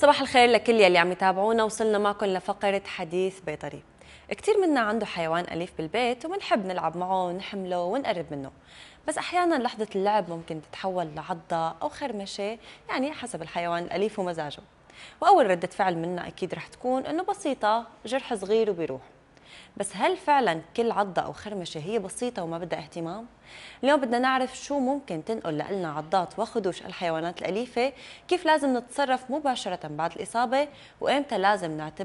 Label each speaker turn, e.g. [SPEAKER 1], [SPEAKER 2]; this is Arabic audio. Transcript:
[SPEAKER 1] صباح الخير لكل يلي عم يتابعونا. وصلنا معكم لفقرة حديث بيطري. كتير منا عنده حيوان أليف بالبيت وبنحب نلعب معه ونحمله ونقرب منه، بس أحيانا لحظة اللعب ممكن تتحول لعضة أو خرمشة، يعني حسب الحيوان الأليف ومزاجه. وأول ردة فعل منا أكيد رح تكون إنه بسيطة، جرح صغير وبيروح. بس هل فعلا كل عضة أو خرمشة هي بسيطة وما بدها اهتمام؟ اليوم بدنا نعرف شو ممكن تنقل لنا عضات وخدوش الحيوانات الأليفة، كيف لازم نتصرف مباشرة بعد الإصابة، وإمتى لازم نعتبر